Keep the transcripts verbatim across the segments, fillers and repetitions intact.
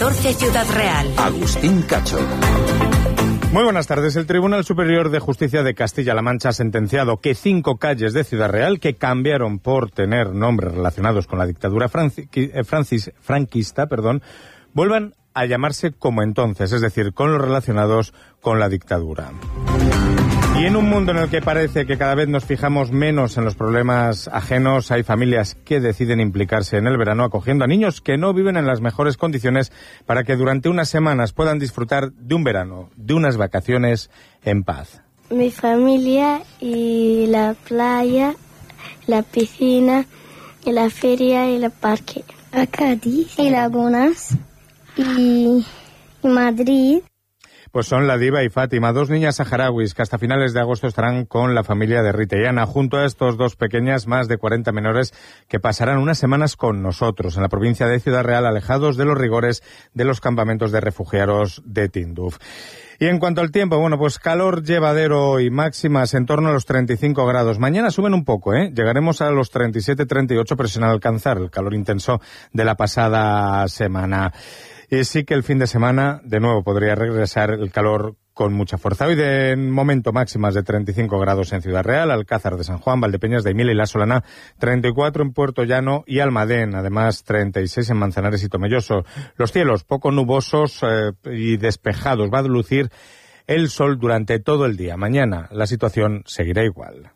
catorce Ciudad Real. Agustín Cacho. Muy buenas tardes. El Tribunal Superior de Justicia de Castilla-La Mancha ha sentenciado que cinco calles de Ciudad Real que cambiaron por tener nombres relacionados con la dictadura franci- francis- franquista, perdón, vuelvan a llamarse como entonces, es decir, con los relacionados con la dictadura. Y en un mundo en el que parece que cada vez nos fijamos menos en los problemas ajenos, hay familias que deciden implicarse en el verano acogiendo a niños que no viven en las mejores condiciones para que durante unas semanas puedan disfrutar de un verano, de unas vacaciones en paz. Mi familia y la playa, la piscina, y la feria y el parque. A Cádiz y Lagunas y, y Madrid. Pues son la Diva y Fátima, dos niñas saharauis que hasta finales de agosto estarán con la familia de Rita y Ana. Junto a estos dos pequeñas, más de cuarenta menores que pasarán unas semanas con nosotros en la provincia de Ciudad Real, alejados de los rigores de los campamentos de refugiados de Tinduf. Y en cuanto al tiempo, bueno, pues calor llevadero y máximas en torno a los treinta y cinco grados. Mañana suben un poco, ¿eh? Llegaremos a los treinta y siete, treinta y ocho, pero sin alcanzar el calor intenso de la pasada semana. Y sí que el fin de semana, de nuevo, podría regresar el calor con mucha fuerza. Hoy de momento máximas de treinta y cinco grados en Ciudad Real, Alcázar de San Juan, Valdepeñas de Imila y La Solana, treinta y cuatro en Puerto Llano y Almadén, además treinta y seis en Manzanares y Tomelloso. Los cielos poco nubosos eh, y despejados. Va a lucir el sol durante todo el día. Mañana la situación seguirá igual.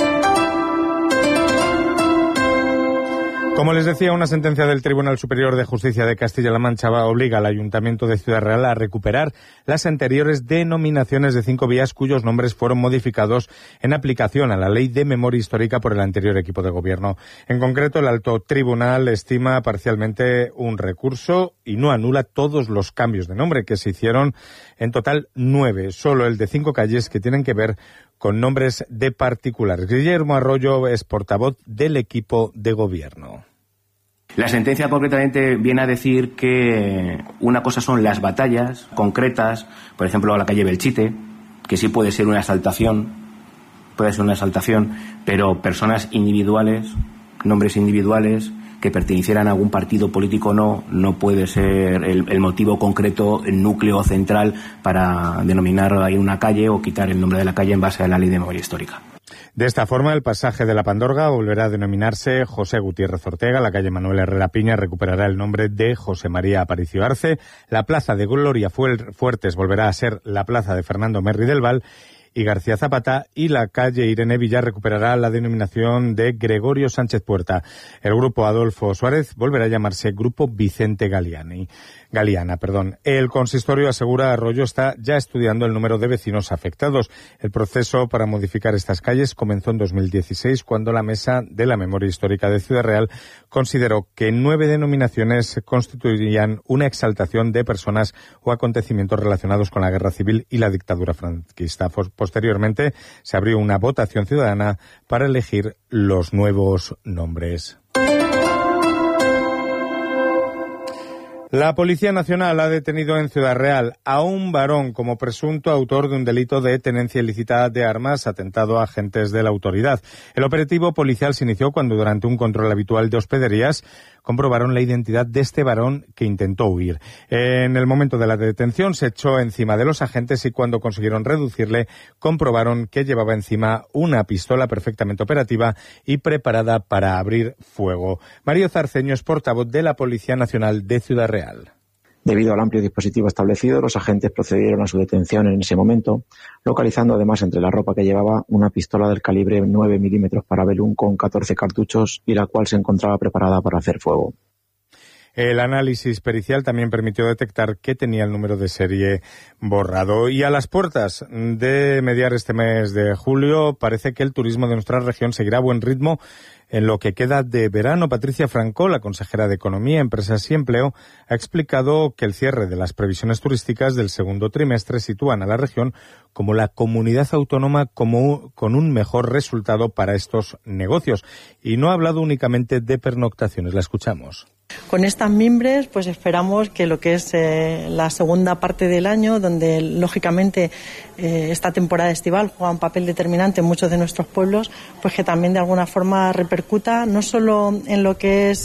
Como les decía, una sentencia del Tribunal Superior de Justicia de Castilla-La Mancha obliga al Ayuntamiento de Ciudad Real a recuperar las anteriores denominaciones de cinco vías cuyos nombres fueron modificados en aplicación a la Ley de Memoria Histórica por el anterior equipo de gobierno. En concreto, el Alto Tribunal estima parcialmente un recurso y no anula todos los cambios de nombre que se hicieron, en total nueve, solo el de cinco calles que tienen que ver con nombres de particulares. Guillermo Arroyo es portavoz del equipo de gobierno. La sentencia concretamente viene a decir que una cosa son las batallas concretas, por ejemplo la calle Belchite, que sí puede ser una exaltación, puede ser una exaltación, pero personas individuales, nombres individuales, que pertenecieran a algún partido político o no, no puede ser el, el motivo concreto, el núcleo central para denominar ahí una calle o quitar el nombre de la calle en base a la Ley de Memoria Histórica. De esta forma, el pasaje de la Pandorga volverá a denominarse José Gutiérrez Ortega, la calle Manuel Herrera Piña recuperará el nombre de José María Aparicio Arce, la plaza de Gloria Fuertes volverá a ser la plaza de Fernando Merri del Val y García Zapata, y la calle Irene Villar recuperará la denominación de Gregorio Sánchez Puerta. El grupo Adolfo Suárez volverá a llamarse Grupo Vicente Galiani. Galeana, perdón. El consistorio, asegura Arroyo, está ya estudiando el número de vecinos afectados. El proceso para modificar estas calles comenzó en dos mil dieciséis, cuando la Mesa de la Memoria Histórica de Ciudad Real consideró que nueve denominaciones constituirían una exaltación de personas o acontecimientos relacionados con la guerra civil y la dictadura franquista. Posteriormente se abrió una votación ciudadana para elegir los nuevos nombres. La Policía Nacional ha detenido en Ciudad Real a un varón como presunto autor de un delito de tenencia ilícita de armas, atentado a agentes de la autoridad. El operativo policial se inició cuando, durante un control habitual de hospederías, comprobaron la identidad de este varón que intentó huir. En el momento de la detención se echó encima de los agentes y cuando consiguieron reducirle, comprobaron que llevaba encima una pistola perfectamente operativa y preparada para abrir fuego. Mario Zarceño es portavoz de la Policía Nacional de Ciudad Real. Debido al amplio dispositivo establecido, los agentes procedieron a su detención en ese momento, localizando además entre la ropa que llevaba una pistola del calibre nueve milímetros Parabellum con catorce cartuchos y la cual se encontraba preparada para hacer fuego. El análisis pericial también permitió detectar que tenía el número de serie borrado. Y a las puertas de mediar este mes de julio, parece que el turismo de nuestra región seguirá a buen ritmo en lo que queda de verano. Patricia Franco, la consejera de Economía, Empresas y Empleo, ha explicado que el cierre de las previsiones turísticas del segundo trimestre sitúan a la región como la comunidad autónoma como con un mejor resultado para estos negocios. Y no ha hablado únicamente de pernoctaciones. La escuchamos. Con estas mimbres, pues esperamos que lo que es eh, la segunda parte del año, donde lógicamente eh, esta temporada estival juega un papel determinante en muchos de nuestros pueblos, pues que también de alguna forma repercuta no solo en lo que es